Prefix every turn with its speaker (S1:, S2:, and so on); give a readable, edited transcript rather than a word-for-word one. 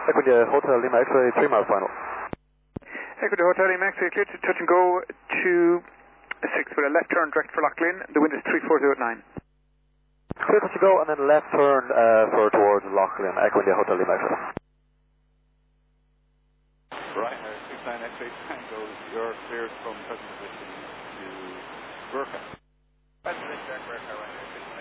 S1: Equindia Hotel Lima X-ray 3 miles final.
S2: Equindia Hotel Lima X-ray clear to touch and go to 6 with a left turn direct for Loughlin. The wind is 340 at 9.
S1: Clear touch and go and then left turn for towards Loughlin. Equindia Hotel Lima X-ray.
S3: Right, 69 X-ray Tango, you're cleared from present position to Burka.
S4: Present position, Burka, right here.